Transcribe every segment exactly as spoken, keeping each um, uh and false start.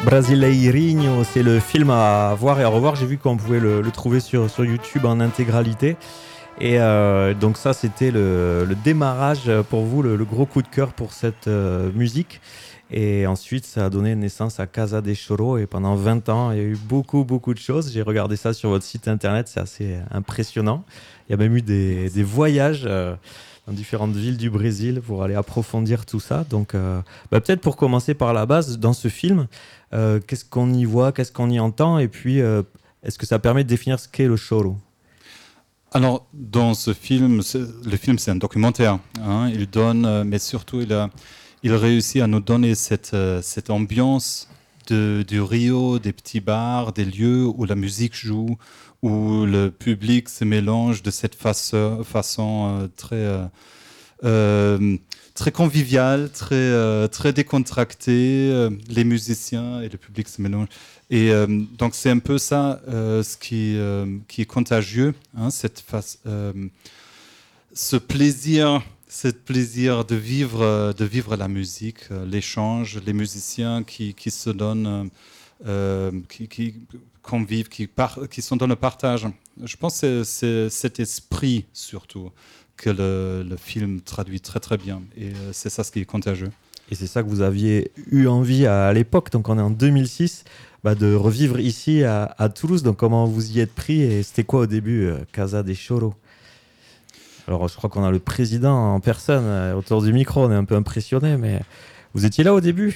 Brasileirinho, c'est le film à voir et à revoir. J'ai vu qu'on pouvait le, le trouver sur, sur YouTube en intégralité. Et euh, donc ça, c'était le, le démarrage pour vous, le, le gros coup de cœur pour cette euh, musique. Et ensuite, ça a donné naissance à Casa de Choro. Et pendant vingt ans, il y a eu beaucoup, beaucoup de choses. J'ai regardé ça sur votre site internet, c'est assez impressionnant. Il y a même eu des, des voyages euh, dans différentes villes du Brésil pour aller approfondir tout ça. Donc, euh, bah, peut-être pour commencer par la base, dans ce film, euh, qu'est-ce qu'on y voit, qu'est-ce qu'on y entend? Et puis, euh, est-ce que ça permet de définir ce qu'est le choro? Alors, dans ce film, le film, c'est un documentaire. Hein, il donne, euh, mais surtout, il, a, il réussit à nous donner cette, euh, cette ambiance de, du Rio, des petits bars, des lieux où la musique joue, où le public se mélange de cette façon, façon euh, très, euh, euh, très conviviale, très, euh, très décontractée. Euh, les musiciens et le public se mélangent. Et euh, donc c'est un peu ça euh, ce qui, euh, qui est contagieux, hein, cette face, euh, ce plaisir, ce plaisir de vivre, de vivre la musique, euh, l'échange, les musiciens qui, qui se donnent, euh, qui, qui convivent, qui, par, qui sont dans le partage. Je pense que c'est, c'est cet esprit surtout que le, le film traduit très très bien. Et euh, c'est ça ce qui est contagieux. Et c'est ça que vous aviez eu envie à, à l'époque, donc on est en deux mille six, bah, de revivre ici à, à Toulouse. Donc comment vous y êtes pris et c'était quoi au début, euh, Casa de Choro? Alors je crois qu'on a le président en personne euh, autour du micro, on est un peu impressionné, mais vous étiez là au début?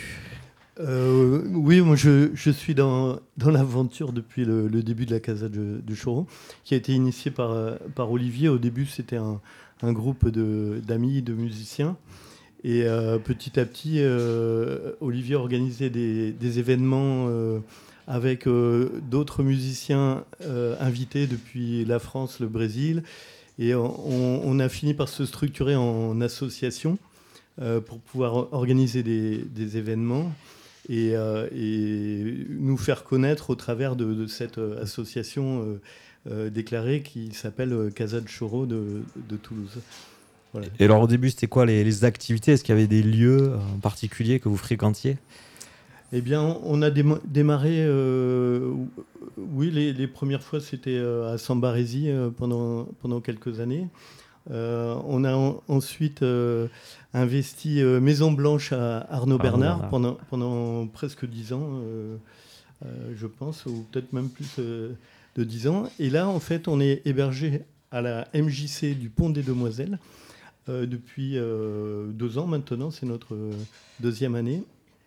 euh, Oui, moi je, je suis dans, dans l'aventure depuis le, le début de la Casa de, de Choro, qui a été initiée par, par Olivier. Au début c'était un, un groupe de, d'amis, de musiciens. Et euh, petit à petit, euh, Olivier organisait des, des événements euh, avec euh, d'autres musiciens euh, invités depuis la France, le Brésil. Et on, on a fini par se structurer en association euh, pour pouvoir organiser des, des événements et, euh, et nous faire connaître au travers de, de cette association euh, euh, déclarée qui s'appelle Casa de Choro de, de Toulouse. Voilà. Et alors au début, c'était quoi les, les activités? Est-ce qu'il y avait des lieux en particulier que vous fréquentiez? Eh bien, on a déma- démarré, euh, oui, les, les premières fois, c'était euh, à Sambarési euh, pendant, pendant quelques années. Euh, on a en, ensuite euh, investi euh, Maison Blanche à Arnaud, Arnaud Bernard, Bernard pendant, pendant presque dix ans, euh, euh, je pense, ou peut-être même plus euh, de dix ans. Et là, en fait, on est hébergé à la M J C du Pont des Demoiselles. Euh, depuis euh, deux ans maintenant, c'est notre euh, deuxième année.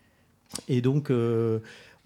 Et donc, euh,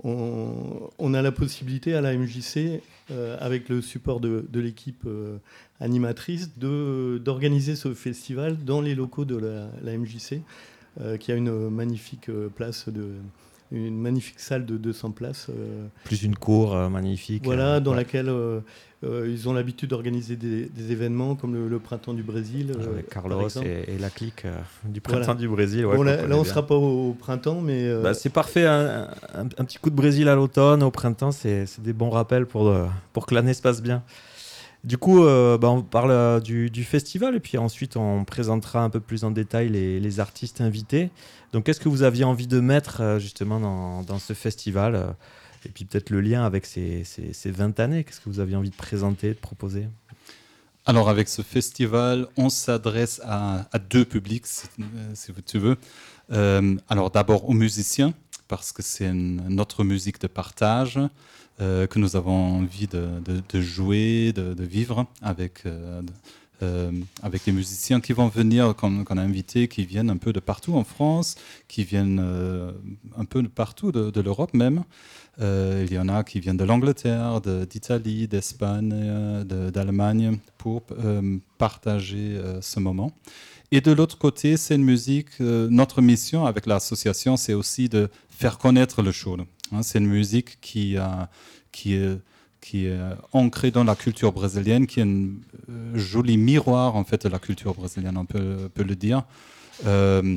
on, on a la possibilité à la M J C, euh, avec le support de, de l'équipe euh, animatrice, de, d'organiser ce festival dans les locaux de la, la M J C, euh, qui a une magnifique place de... une magnifique salle de deux cents places. Euh, Plus une cour euh, magnifique. Voilà, euh, dans ouais. laquelle euh, euh, ils ont l'habitude d'organiser des, des événements comme le, le Printemps du Brésil. Euh, Avec Carlos et, et la clique euh, du Printemps voilà. du Brésil. Ouais, bon, là, là on ne bien. sera pas au, au printemps, mais... Euh... Bah, c'est parfait, un, un, un petit coup de Brésil à l'automne, au printemps, c'est, c'est des bons rappels pour, euh, pour que l'année se passe bien. Du coup, euh, bah, on parle euh, du, du festival et puis ensuite on présentera un peu plus en détail les, les artistes invités. Donc qu'est-ce que vous aviez envie de mettre euh, justement dans, dans ce festival euh, et puis peut-être le lien avec ces, ces, ces vingt années, qu'est-ce que vous aviez envie de présenter, de proposer? Alors avec ce festival, on s'adresse à, à deux publics, si, si tu veux. Euh, alors d'abord aux musiciens, parce que c'est une, notre musique de partage, Euh, que nous avons envie de, de, de jouer, de, de vivre avec, euh, euh, avec les musiciens qui vont venir, qu'on, qu'on a invités, qui viennent un peu de partout en France, qui viennent euh, un peu de partout de, de l'Europe même. Euh, il y en a qui viennent de l'Angleterre, de, d'Italie, d'Espagne, de, d'Allemagne, pour euh, partager euh, ce moment. Et de l'autre côté, c'est une musique, euh, notre mission avec l'association, c'est aussi de faire connaître le choro. Hein, c'est une musique qui, euh, qui, est, qui est ancrée dans la culture brésilienne, qui est un euh, joli miroir en fait, de la culture brésilienne, on peut, peut le dire, euh,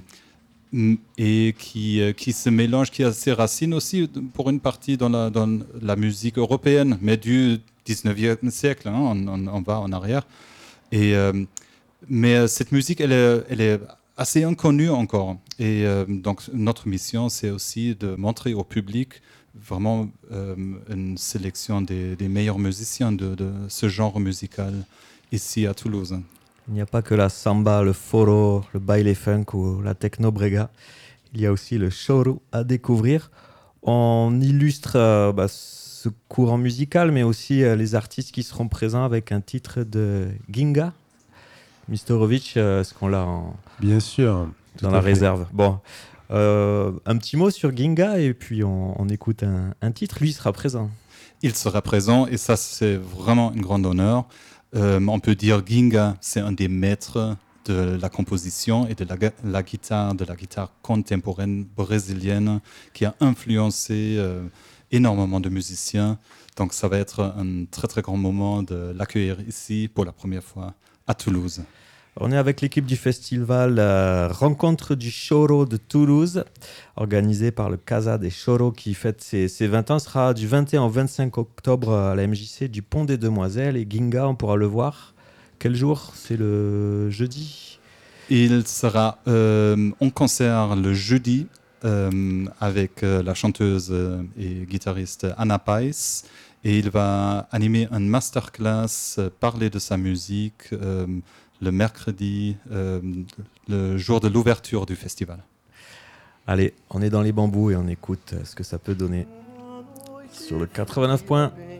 et qui, qui se mélange, qui a ses racines aussi pour une partie dans la, dans la musique européenne, mais du dix-neuvième siècle, hein, on, on, on va en arrière. Et... Euh, Mais euh, cette musique, elle est, elle est assez inconnu encore. Et euh, donc notre mission, c'est aussi de montrer au public vraiment euh, une sélection des, des meilleurs musiciens de, de ce genre musical ici à Toulouse. Il n'y a pas que la samba, le foro, le baile funk ou la techno brega. Il y a aussi le choro à découvrir. On illustre euh, bah, ce courant musical, mais aussi euh, les artistes qui seront présents avec un titre de Ginga. Mistorovic, euh, est-ce qu'on l'a en... Bien sûr. dans la fait. réserve? Bon, euh, un petit mot sur Ginga et puis on, on écoute un, un titre. Lui, il sera présent. Il sera présent et ça, c'est vraiment un grand honneur. Euh, on peut dire Ginga, c'est un des maîtres de la composition et de la, la guitare, de la guitare contemporaine brésilienne qui a influencé euh, énormément de musiciens. Donc ça va être un très très grand moment de l'accueillir ici pour la première fois à Toulouse. On est avec l'équipe du festival euh, Rencontre du Choro de Toulouse, organisé par le Casa des Choros qui fête ses, ses vingt ans. Ce sera du vingt et un au vingt-cinq octobre à la M J C du Pont des Demoiselles. Et Ginga, on pourra le voir. Quel jour? C'est le jeudi. Il sera euh, en concert le jeudi euh, avec euh, la chanteuse et guitariste Anna Pais. Et il va animer un masterclass, euh, parler de sa musique, euh, le mercredi, euh, le jour de l'ouverture du festival. Allez, on est dans les bambous et on écoute ce que ça peut donner sur le quatre-vingt-neuf points.